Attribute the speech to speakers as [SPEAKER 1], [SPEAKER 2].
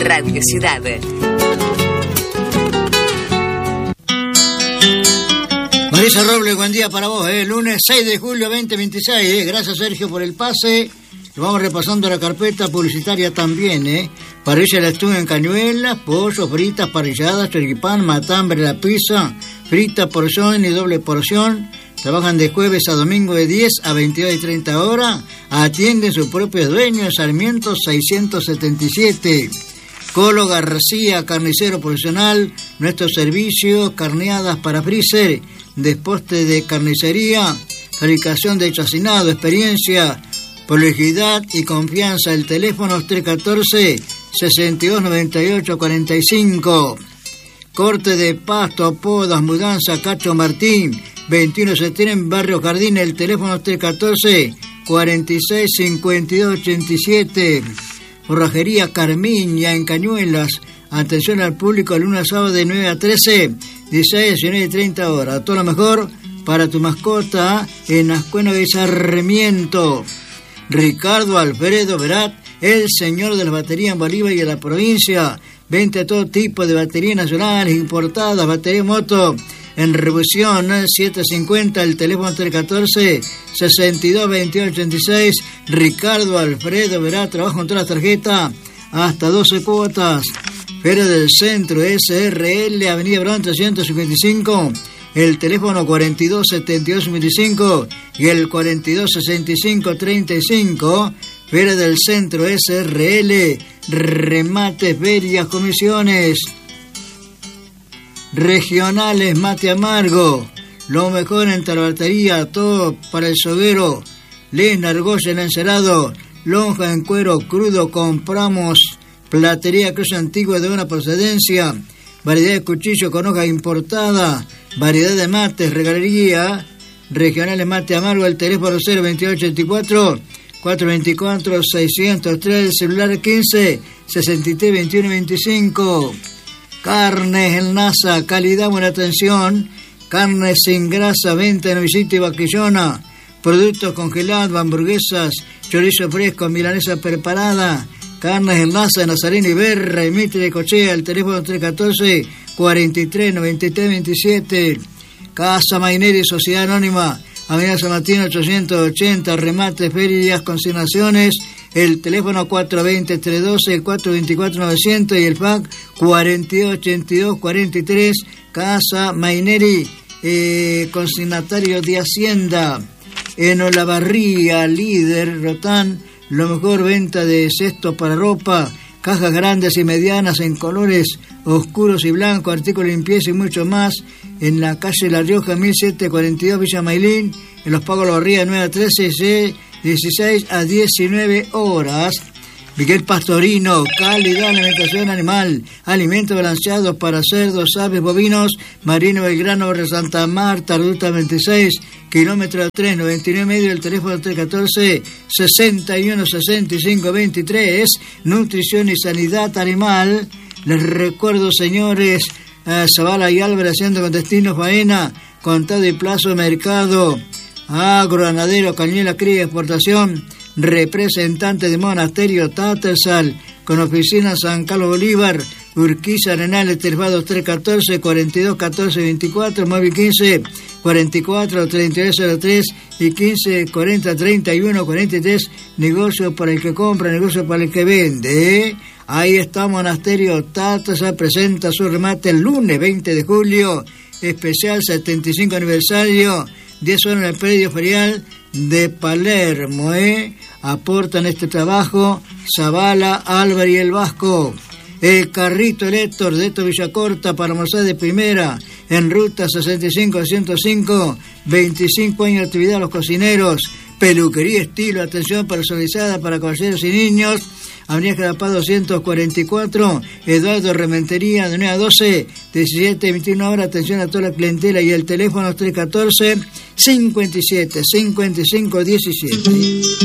[SPEAKER 1] Radio Ciudad.
[SPEAKER 2] Marisa Robles, buen día para vos, lunes 6 de julio 2026, Gracias, Sergio, por el pase. Vamos repasando la carpeta publicitaria también, Parrilla del Estudio en Cañuelas, pollo, fritas, parrilladas, choripán, matambre, la pizza, frita, porción y doble porción. Trabajan de jueves a domingo de 10 a 22 y 30 horas. Atienden sus propios dueños, Sarmiento 677. Colo García, carnicero profesional. Nuestro servicio, carneadas para freezer, desposte de carnicería, fabricación de chacinado, experiencia, prolijidad y confianza. El teléfono es 314-6298-45. Corte de pasto, podas, mudanza, Cacho Martín, 21 de septiembre, Barrio Jardín. El teléfono es 314-465287. Forrajería Carmiña en Cañuelas. Atención al público el lunes a sábado de 9 a 13, 16 a 19 y 30 horas. Todo lo mejor para tu mascota en Ascuénaga de Sarmiento. Ricardo Alfredo Verat, el señor de las baterías en Bolívar y en la provincia. Vende todo tipo de baterías nacionales, importadas, batería moto en revisión, 750, el teléfono 314-622886. Ricardo Alfredo Verat, trabaja con todas las tarjetas, hasta 12 cuotas. Feria del Centro, SRL, Avenida Bron 355, el teléfono 427225 y el 426535. Feria del Centro, SRL, remates, ferias, comisiones. Regionales Mate Amargo, lo mejor en tarbatería, todo para el soguero. Lena, argolla en encerado, lonja en cuero crudo. Compramos platería cruz antigua de buena procedencia, variedad de cuchillos con hoja importada, variedad de mates, regalería. Regionales Mate Amargo, el teléfono 02884 424 603, el celular 15 63 21 25. Carnes El Nasa, calidad, buena atención. Carnes sin grasa, venta en Visita y Vaquillona. Productos congelados, hamburguesas, chorizo fresco, milanesa preparada. Carnes El Nasa, Nazareno Iberra y Mitre de Cochea, el teléfono 314 43 93 27. Casa Maineri, Sociedad Anónima, Avenida San Martín 880, remate, ferias, consignaciones. El teléfono 420-312, 424-900 y el fax 4282-43. Casa Maineri, consignatario de Hacienda. En Olavarría, líder, Rotán, lo mejor, venta de cestos para ropa, cajas grandes y medianas en colores oscuros y blancos, artículos de limpieza y mucho más. En la calle La Rioja, 1742, Villa Mailín. En Los Pagos Olavarría, 9 a 13, 16 a 19 horas. Miguel Pastorino, calidad, alimentación animal, alimentos balanceados para cerdos, aves, bovinos. Marino Belgrano, Barrio Santa Marta, ruta 26, kilómetro 3, 99 medio, el teléfono 314 61 65 23. Nutrición y sanidad animal. Les recuerdo, señores, Zavala y Álvarez, haciendo con destino faena, contado y plazo de mercado. Agroganadero, Cañuela, cría y exportación. Representante de Monasterio Tatersal, con oficina San Carlos Bolívar, Urquiza, Arenales, Tervados 314 42 14 24, móvil 15 44 3203 y 15 40 31 43. Negocio para el que compra, negocio para el que vende. Ahí está Monasterio Tatersal, presenta su remate el lunes 20 de julio, especial 75 aniversario, 10 horas en el predio ferial de Palermo. Aportan este trabajo Zavala, Álvarez y el Vasco. El carrito Héctor de Esto Villacorta para almorzar de primera, en ruta 65-105, 25 años de actividad a los cocineros. Peluquería estilo, atención personalizada para caballeros y niños. Avenida Jalapá 244, Eduardo Rementería, de 9 a 12, 17 a 21 horas, atención a toda la clientela. Y el teléfono 314 57 55 17.